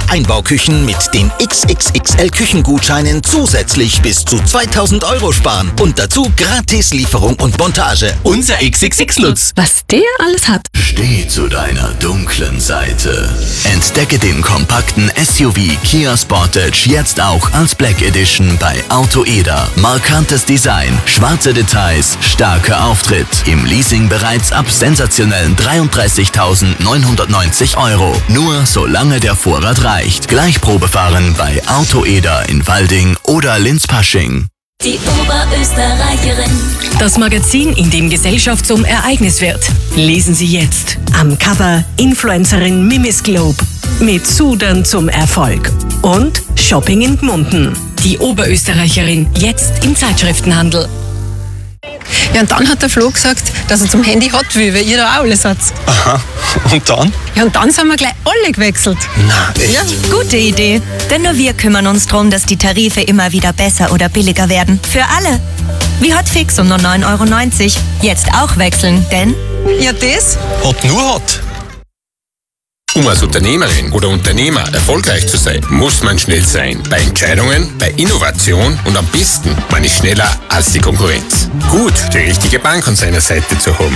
Einbauküchen mit den XXXL Küchengutscheinen zusätzlich bis zu 2000 € sparen. Und dazu gratis Lieferung und Montage. Unser XXX Lutz. Was der alles hat. Steh zu deiner dunklen Seite. Entdecke den kompakten SUV Kia Sportage jetzt auch als Black Edition bei AutoEda. Markantes Design, schwarze Details, starker Auftritt. Im Leasing bereits ab sensationellen 33.990 €. Nur solange der Vorrat reicht. Gleich Probe fahren bei AutoEda in Walding oder Linz-Pasching. Die Oberösterreicherin. Das Magazin, in dem Gesellschaft zum Ereignis wird. Lesen Sie jetzt. Am Cover Influencerin Mimis Globe. Mit Sudern zum Erfolg. Und Shopping in Gmunden. Die Oberösterreicherin. Jetzt im Zeitschriftenhandel. Ja, und dann hat der Flo gesagt, dass er zum Handy hat will, weil ihr da auch alles habt. Aha, und dann? Ja, und dann sind wir gleich alle gewechselt. Na, echt? Ja. Gute Idee. Denn nur wir kümmern uns darum, dass die Tarife immer wieder besser oder billiger werden. Für alle. Wie Hotfix um nur 9,90 €. Jetzt auch wechseln, denn... Ja, das? Hot nur Hot. Um als Unternehmerin oder Unternehmer erfolgreich zu sein, muss man schnell sein. Bei Entscheidungen, bei Innovation und am besten, man ist schneller als die Konkurrenz. Gut, die richtige Bank an seiner Seite zu haben.